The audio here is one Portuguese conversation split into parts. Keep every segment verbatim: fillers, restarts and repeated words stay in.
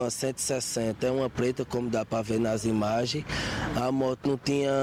Uma cento e sessenta, é uma preta, como dá para ver nas imagens. A moto não tinha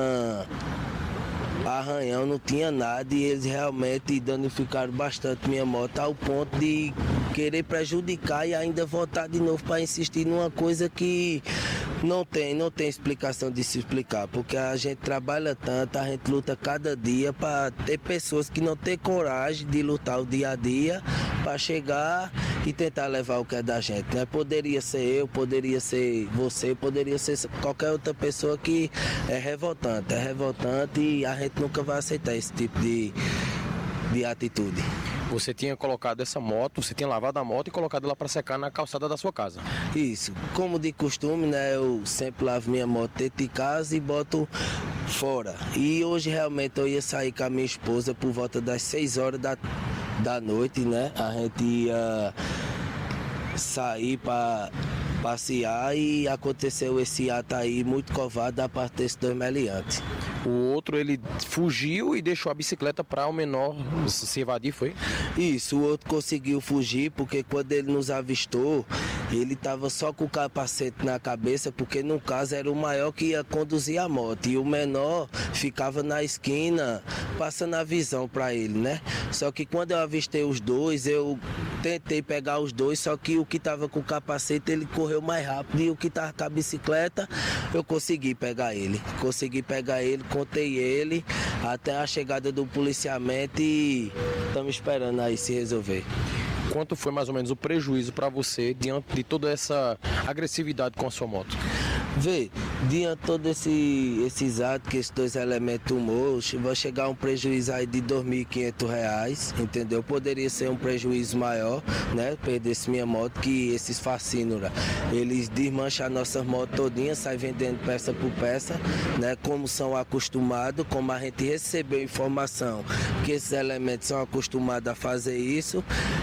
arranhão, não tinha nada e eles realmente danificaram bastante minha moto ao ponto de querer prejudicar e ainda voltar de novo para insistir numa coisa que não tem, não tem explicação de se explicar, porque a gente trabalha tanto, a gente luta cada dia para ter pessoas que não têm coragem de lutar o dia a dia para chegar e tentar levar o que é da gente, né? Poderia ser eu, poderia ser você, poderia ser qualquer outra pessoa que é revoltante, é revoltante e a gente nunca vai aceitar esse tipo de, de atitude. Você tinha colocado essa moto, você tinha lavado a moto e colocado ela para secar na calçada da sua casa. Isso, como de costume, né? Eu sempre lavo minha moto dentro de casa e boto fora. E hoje realmente eu ia sair com a minha esposa por volta das seis horas da, da noite, né? A gente ia sair para passear e aconteceu esse ato aí muito covarde da parte desses dois meliantes. O outro, ele fugiu e deixou a bicicleta para o menor se evadir, foi? Isso, o outro conseguiu fugir porque quando ele nos avistou, ele estava só com o capacete na cabeça, porque no caso era o maior que ia conduzir a moto e o menor ficava na esquina passando a visão para ele, né? Só que quando eu avistei os dois, eu tentei pegar os dois, só que o que estava com o capacete ele correu mais rápido e o que estava com a bicicleta eu consegui pegar ele. Consegui pegar ele, contei ele até a chegada do policiamento e estamos esperando aí se resolver. Quanto foi mais ou menos o prejuízo para você diante de toda essa agressividade com a sua moto? Vê, diante de todos esse, esses atos que esses dois elementos tomou, vai chegar um prejuízo aí de dois mil e quinhentos reais, entendeu? Poderia ser um prejuízo maior, né? Perdesse minha moto, que esses fascínoras, eles desmancham a nossa moto todinha, saem vendendo peça por peça, né? Como são acostumados, como a gente recebeu informação que esses elementos são acostumados a fazer isso.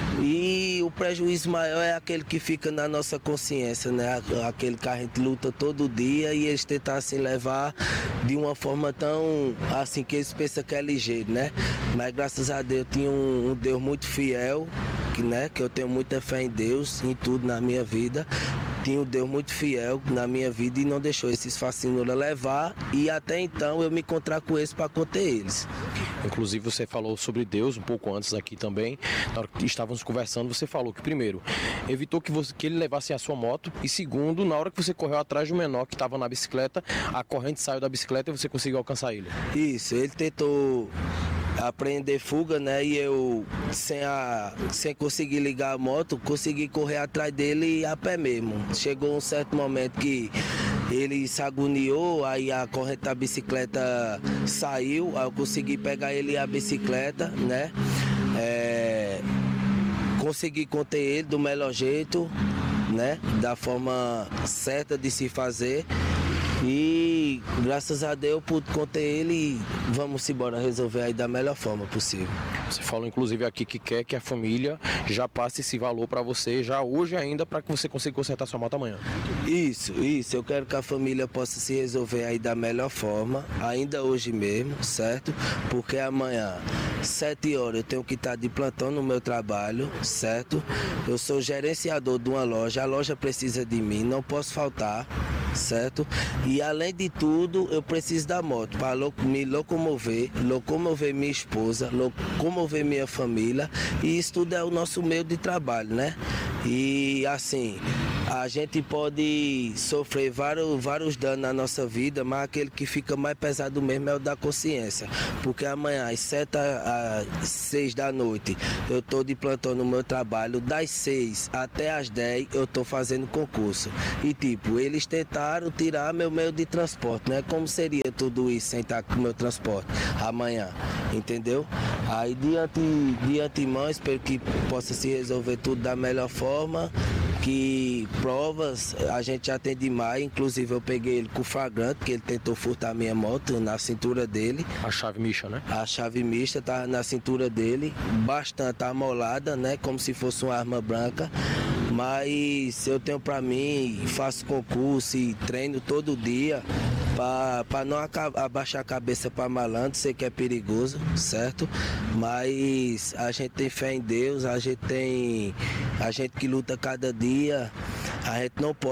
E o prejuízo maior é aquele que fica na nossa consciência, né? Aquele que a gente luta todo dia e eles tentam assim levar de uma forma tão assim que eles pensam que é ligeiro, né? Mas graças a Deus eu tinha um, um Deus muito fiel, que, né? Que eu tenho muita fé em Deus, em tudo na minha vida. Tinha um Deus muito fiel na minha vida e não deixou esses fascínoras levar e até então eu me encontrar com eles para conter eles. Inclusive você falou sobre Deus um pouco antes aqui também, na hora que estávamos conversando, você falou que primeiro, evitou que, você, que ele levasse a sua moto e segundo, na hora que você correu atrás do menor que estava na bicicleta, a corrente saiu da bicicleta e você conseguiu alcançar ele. Isso, ele tentou aprender fuga, né, e eu sem, a, sem conseguir ligar a moto, consegui correr atrás dele a pé mesmo. Chegou um certo momento que ele se agoniou, aí a corrente da bicicleta saiu, aí eu consegui pegar ele e a bicicleta, né? É, consegui conter ele do melhor jeito, né? Da forma certa de se fazer. E graças a Deus eu pude conter ele e vamos embora resolver aí da melhor forma possível. Você falou inclusive aqui que quer que a família já passe esse valor para você, já hoje ainda, para que você consiga consertar sua moto amanhã. Isso, isso. Eu quero que a família possa se resolver aí da melhor forma, ainda hoje mesmo, certo? Porque amanhã, sete horas, eu tenho que estar de plantão no meu trabalho, certo? Eu sou gerenciador de uma loja, a loja precisa de mim, não posso faltar, certo? E além de tudo, eu preciso da moto para me locomover, locomover minha esposa, locomover minha família, e isso tudo é o nosso meio de trabalho, né? E assim, a gente pode sofrer vários, vários danos na nossa vida, mas aquele que fica mais pesado mesmo é o da consciência. Porque amanhã, às sete às seis da noite, eu estou de plantão no meu trabalho, das seis até às dez eu estou fazendo concurso. E tipo, eles tentaram tirar meu meio de transporte, né? Como seria tudo isso sem estar com o meu transporte amanhã, entendeu? Aí de, ante, de antemão, espero que possa se resolver tudo da melhor forma. Que provas a gente já tem demais, inclusive eu peguei ele com flagrante, que ele tentou furtar minha moto na cintura dele. A chave mista, né? A chave mista tá na cintura dele, bastante amolada, né? Como se fosse uma arma branca. Mas eu tenho pra mim, faço concurso e treino todo dia para não abaixar a cabeça para malandro, sei que é perigoso, certo? Mas a gente tem fé em Deus, a gente tem, a gente que luta cada dia, a gente não pode